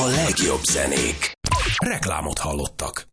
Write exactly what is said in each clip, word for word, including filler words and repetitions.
A legjobb zenék. Reklámot hallottak.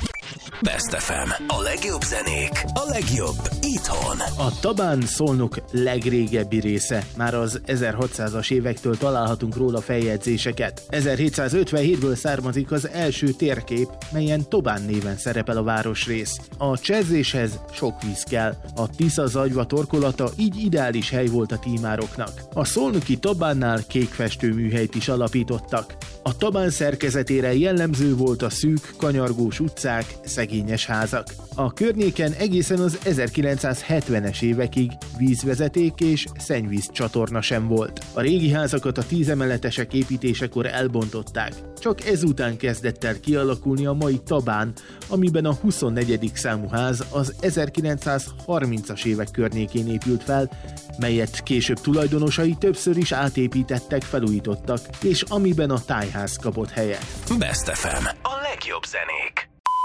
Best ef em. A legjobb zenék. A legjobb itthon. A Tabán Szolnok legrégebbi része. Már az ezerhatszázas évektől találhatunk róla feljegyzéseket. ezerhétszázötvenhétből származik az első térkép, melyen Tobán néven szerepel a városrész. A cserzéshez sok víz kell. A Tisza-Zagyva torkolata így ideális hely volt a tímároknak. A szolnoki Tabánnál kékfestő műhelyt is alapítottak. A Tabán szerkezetére jellemző volt a szűk, kanyargós utcák, szegényes házak. A környéken egészen az ezerkilencszázhetvenes évekig vízvezeték és szennyvíz csatorna sem volt. A régi házakat a tízemeletesek építésekor elbontották. Csak ezután kezdett el kialakulni a mai Tabán, amiben a huszonnegyedik számú ház az ezerkilencszázharmincas évek környékén épült fel, melyet később tulajdonosai többször is átépítettek, felújítottak, és amiben a tájház kapott helyet. Best ef em. A legjobb zenék.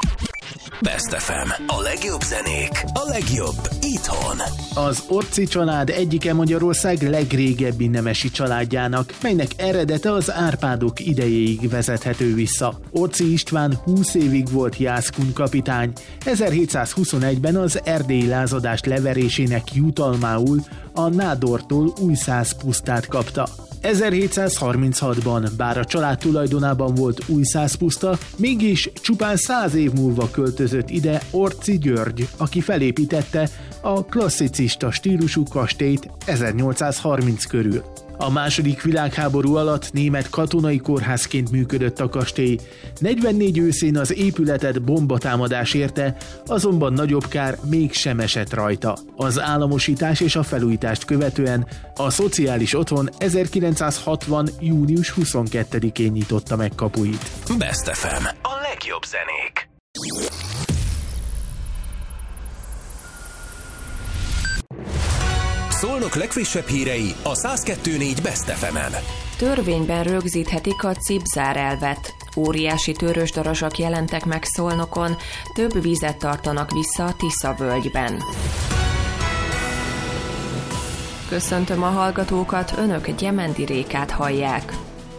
Best ef em. A legjobb zenék. A legjobb itthon. Az Orczy család egyike Magyarország legrégebbi nemesi családjának, melynek eredete az Árpádok idejéig vezethető vissza. Orczy István húsz évig volt jászkun kapitány, ezerhétszázhuszonegyben az erdélyi lázadást leverésének jutalmául a nádortól Újszász pusztát kapta. ezerhétszázharminchatban, bár a család tulajdonában volt Újszász puszta, mégis csupán száz év múlva költözött ide Orczy György, aki felépítette a klasszicista stílusú kastélyt ezernyolcszázharminc körül. A második világháború alatt német katonai kórházként működött a kastély. negyvennégy őszén az épületet bombatámadás érte, azonban nagyobb kár mégsem esett rajta. Az államosítás és a felújítást követően a szociális otthon ezerkilencszázhatvan. június huszonkettedikén nyitotta meg kapuit. Best ef em. A legjobb zenék. Szolnok legfrissebb hírei a száz kettő négy Best ef emen. Törvényben rögzíthetik a cipzárelvet. Óriási törősdarazsak jelentek meg Szolnokon, több vizet tartanak vissza a Tisza-völgyben. Köszöntöm a hallgatókat, önök Gyementi Rékát hallják.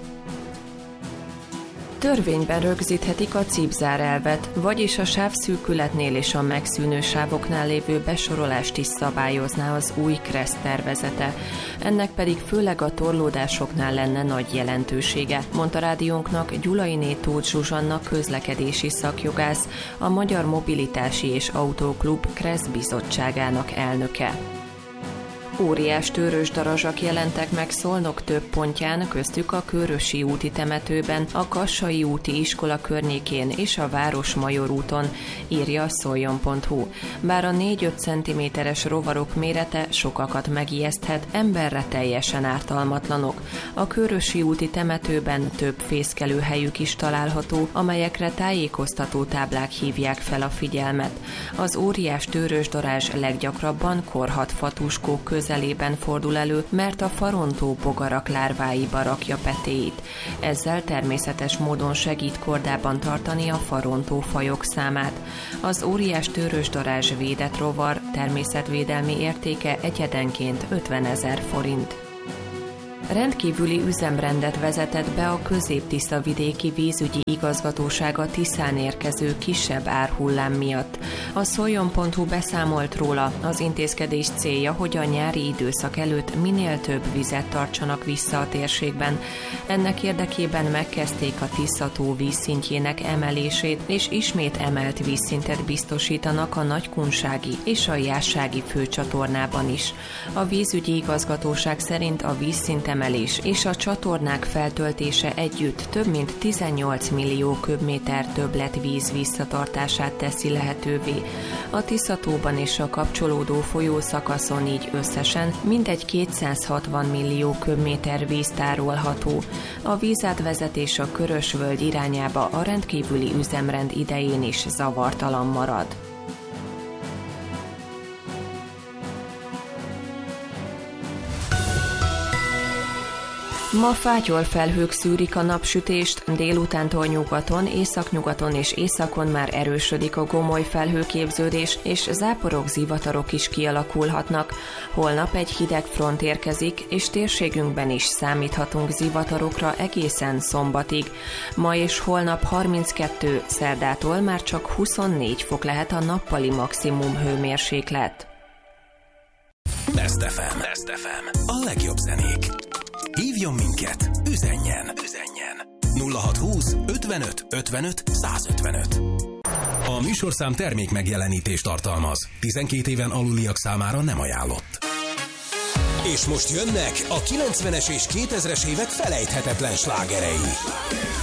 Törvényben rögzíthetik a cipzárelvet, vagyis a sávszűkületnél és a megszűnő sávoknál lévő besorolást is szabályozná az új KRESZ tervezete. Ennek pedig főleg a torlódásoknál lenne nagy jelentősége, mondta rádiónknak Gyulainé Tóth Zsuzsanna közlekedési szakjogász, a Magyar Mobilitási és Autóklub KRESZ bizottságának elnöke. Óriás törősdarazsak jelentek meg Szolnok több pontján, köztük a Körösi úti temetőben, a Kassai úti iskola környékén és a Városmajor úton, írja a szoljon pont hu. Bár a négy-öt centiméteres rovarok mérete sokakat megijeszthet, emberre teljesen ártalmatlanok. A Körösi úti temetőben több fészkelőhelyük is található, amelyekre tájékoztató táblák hívják fel a figyelmet. Az óriás törősdarázs leggyakrabban korhatfatuskók között közelében fordul elő, mert a farontó bogarak lárváiba rakja petéit. Ezzel természetes módon segít kordában tartani a farontó fajok számát. Az óriás törősdarázs védett rovar, természetvédelmi értéke egyedenként ötvenezer forint. Rendkívüli üzemrendet vezetett be a Közép-Tisza-vidéki vízügyi igazgatóság a Tiszán érkező kisebb árhullám miatt. A szoljon pont hu beszámolt róla, az intézkedés célja, hogy a nyári időszak előtt minél több vizet tartsanak vissza a térségben. Ennek érdekében megkezdték a Tisza-tó vízszintjének emelését, és ismét emelt vízszintet biztosítanak a Nagykunsági és a Jássági főcsatornában is. A vízügyi igazgatóság szerint a vízszint emelés és a csatornák feltöltése együtt több mint tizennyolc millió köbméter többletvíz visszatartását teszi lehetővé. A Tisza-tóban és a kapcsolódó folyószakaszon így összesen mintegy kétszázhatvan millió köbméter víz tárolható. A vízátvezetés a Körös-völgy irányába a rendkívüli üzemrend idején is zavartalan marad. Ma fátyolfelhők szűrik a napsütést, délutántól nyugaton, északnyugaton és északon már erősödik a gomoly felhőképződés, és záporok, zivatarok is kialakulhatnak. Holnap egy hideg front érkezik, és térségünkben is számíthatunk zivatarokra egészen szombatig. Ma és holnap harminckettő, szerdától már csak huszonnégy fok lehet a nappali maximum hőmérséklet. Best ef em. Best ef em. A legjobb zenék. Hívjon minket, üzenjen, üzenjen. nulla hatszázhúsz ötvenöt ötvenöt százötvenöt. A műsorszám termék megjelenítést tartalmaz. tizenkét éven aluliak számára nem ajánlott. És most jönnek a kilencvenes és kétezres évek felejthetetlen slágerei.